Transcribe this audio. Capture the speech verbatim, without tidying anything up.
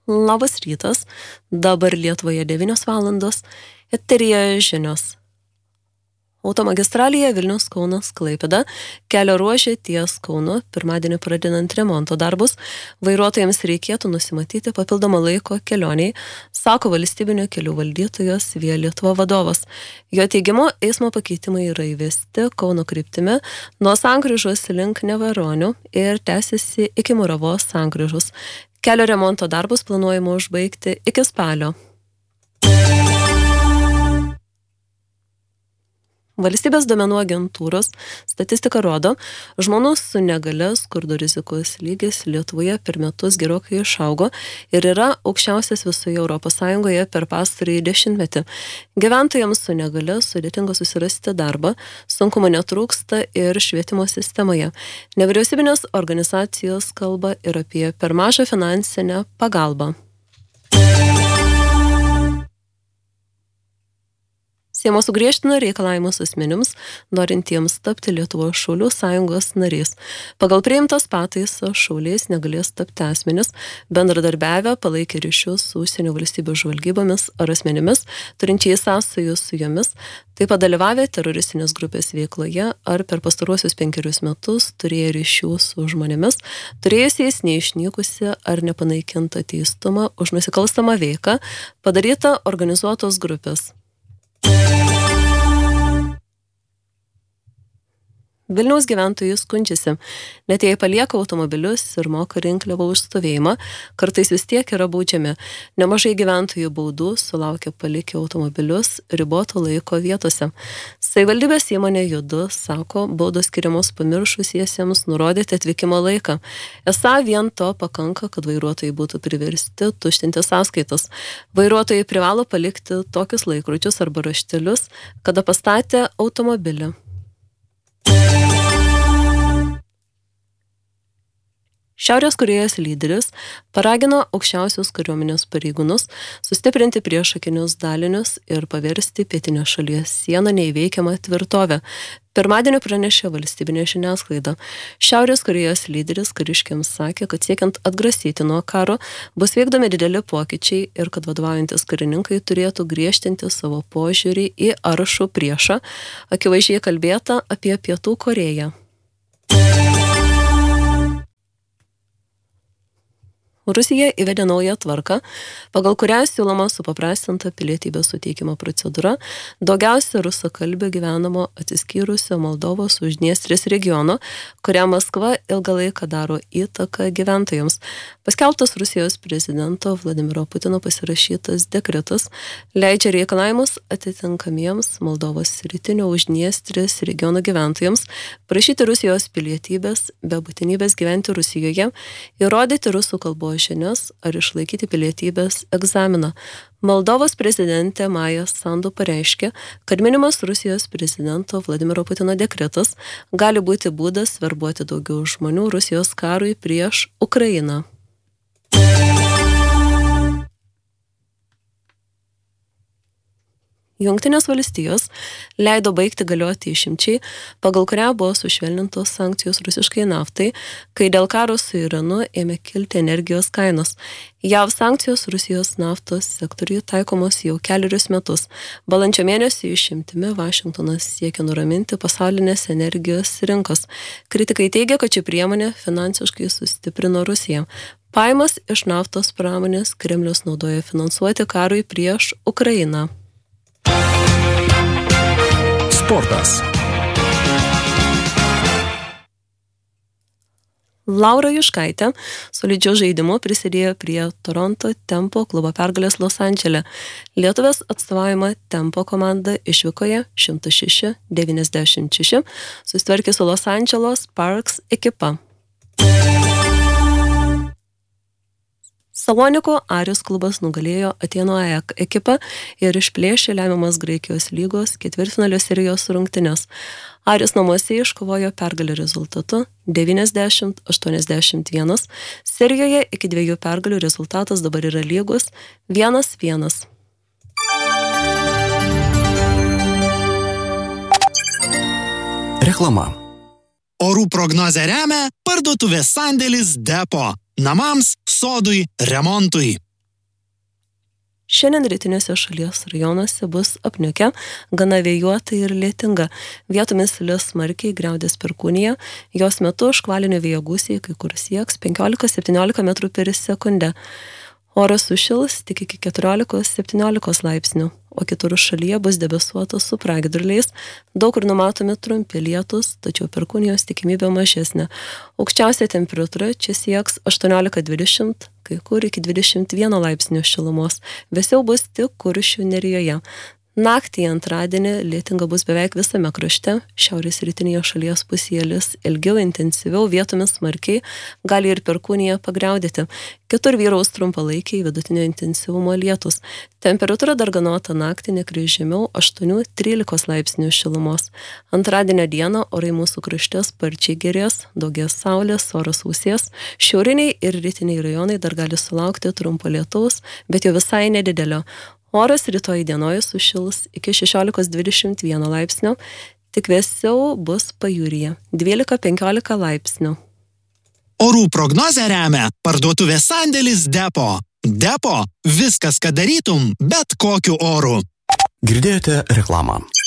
Labas rytas, dabar Lietuvoje devynios valandos, eteryje žinios. Automagistralėje Vilnius Kaunas Klaipėda kelio ruože ties Kaunu pirmadienį pradedant remonto darbus, vairuotojams reikėtų nusimatyti papildomą laiko kelioniai, sako valstybinio kelių valdytojos Via Lietuva vadovas. Jo teigimu, eismo pakeitimai yra įvesti Kauno kryptimi nuo sankryžos link Neveronių ir tęsiasi iki Muravos sankryžos. Kelio remonto darbus planuojama užbaigti iki spalio. Valstybės duomenų agentūros statistika rodo, žmonių su negalia skurdo rizikos lygis Lietuvoje per metus gerokai išaugo ir yra aukščiausias visoje Europos Sąjungoje per pastarąjį dešimtmetį. Gyventojams su negalia sudėtinga susirasti darbą, sunkumų netrūksta ir švietimo sistemoje. Nevyriausybinės organizacijos kalba ir apie per mažą finansinę pagalbą. Seimas sugriežtino reikalavimus asmenims, norintiems tapti Lietuvos šaulių sąjungos nariais. Pagal priimtas pataisas šauliais negalės tapti asmenis, bendradarbiavę palaikę ryšius su užsienio valstybių žvalgybomis ar asmenimis, turinčiais sąsajų su jomis, taip pat dalyvavę teroristinės grupės veikloje ar per pastaruosius penkerius metus turėję ryšių su žmonėmis, turėjusiais neišnykusi ar nepanaikintą teistumą už nusikalstamą veiką, padarytą organizuotos grupės. Vilniaus gyventojai skundžiasi, net jei palieka automobilius ir moka rinkliavą už stovėjimą, kartais vis tiek yra baudžiami. Nemažai gyventojų baudų sulaukia palikę automobilius riboto laiko vietose. Savivaldybės įmonė Judu sako, baudos skiriamos pamiršusiesiems nurodyti atvykimo laiką. Esą vien to pakanka, kad vairuotojai būtų priversti tuštinti sąskaitas. Vairuotojai privalo palikti tokius laikrodžius arba raštelius, kada pastatė automobilį. Šiaurės Korėjos lyderis paragino aukščiausius kariuomenės pareigūnus sustiprinti priešakinius dalinius ir paversti pietinę šalies sieną neįveikiamą tvirtovę. Pirmadienį pranešė valstybinė žiniasklaida. Šiaurės Korėjos lyderis kariškiams sakė, kad siekiant atgrasyti nuo karo bus vykdomi dideli pokyčiai ir kad vadovaujantis karininkai turėtų griežtinti savo požiūrį į aršų priešą. Akivaizdžiai kalbėta apie Pietų Korėją. Rusija įvedė naują tvarką, pagal kurią siūloma supaprastinta pilietybės suteikimo procedūra daugiausia rusakalbio gyvenamo atsiskyrusio Moldovos Uždniestrės regiono, kuriam Maskva ilgą laiką daro įtaką gyventojams. Paskelbtas Rusijos prezidento Vladimiro Putino pasirašytas dekretas leidžia reikalavimus atitinkamiems Moldovos rytinio Uždniestrės regiono gyventojams prašyti Rusijos pilietybės be būtinybės gyventi Rusijoje, įrodyti rusų kalbos žinias ar išlaikyti pilietybės egzaminą. Moldovos prezidentė Maja Sandu pareiškė, kad minimas Rusijos prezidento Vladimiro Putino dekretas gali būti būdas verbuoti daugiau žmonių Rusijos karui prieš Ukrainą. Jungtinės valstijos leido baigti galioti išimčiai, pagal kurią buvo sušvelnintos sankcijos rusiškai naftai, kai dėl karo su Iranu ėmė kilti energijos kainos. J A V sankcijos Rusijos naftos sektoriui taikomos jau kelerius metus. Balandžio mėnesį išimtimi Vašingtonas siekia nuraminti pasaulinės energijos rinkos. Kritikai teigia, kad ši priemonė finansiškai sustiprino Rusiją. Pajamas iš naftos pramonės Kremlius naudoja finansuoti karui prieš Ukrainą. Sportas. Laura Juškaitė solidžiu žaidimu prisidėjo prie Toronto Tempo klubo pergalės Los Andžele. Lietuvės atstovaujama Tempo komanda išvykoje šimtas šeši devyniasdešimt šeši susitvarkė su Los Andželos Sparks ekipa. Saloniko Aris klubas nugalėjo Atėnų A E K ekipą ir išplėšė lemiamas Graikijos lygos ketvirtfinalio serijos rungtynes. Aris namuose iškovojo pergalę rezultatu devyniasdešimt aštuoniasdešimt vienas. Serijoje iki dviejų pergalių rezultatas dabar yra lygus vienas vienas. Reklama. Orų prognozę remia parduotuvės sandėlis Depo. Namams, sodui, remontui. Šiandien rytiniuose šalies rajonuose bus apniukę, gana vėjuota ir lietinga. Vietomis lis smarkiai, griaudės perkūnija. Jos metu škvalinių vėjo gūsiai kai kur sieks penkiolika septyniolika metrų per sekundę. Oras sušils tik iki keturiolikos septyniolikos laipsnių, o kitur šalyje bus debesuota su pragiedruliais, daug kur numatomi trumpi lietus, tačiau perkūnijos tikimybė mažesnė. Aukščiausia temperatūra čia sieks aštuoniolika dvidešimt, kai kur iki dvidešimt vieno laipsnių šilumos. Vėsiau bus tik Kuršių nerijoje. Naktį antradienį lietinga bus beveik visame krašte, šiaurės rytinėje šalies pusėje lis ilgiau, intensyviau, vietomis smarkiai, gali ir perkūnija pagriaudėti. Kitur vyraus trumpalaikiai vidutinio intensyvumo lietus. Temperatūra darganota naktį nekris žemiau aštuoni trylika laipsnių šilumos. Antradienio dieną orai mūsų krašte sparčiai gerės, daugės saulės, oras sausės. Šiauriniai ir rytiniai rajonai dar gali sulaukti trumpo lietaus, bet jau visai nedidelio. Oras rytoj dienoje sušils iki šešiolikos dvidešimt vieno laipsnio, tik vėsiau bus pajūryje dvylika penkiolika laipsnių. Orų prognozę remia parduotuvės sandėlis Depo. Depo – viskas, ką darytum, bet kokiu oru. Girdėjote reklamą.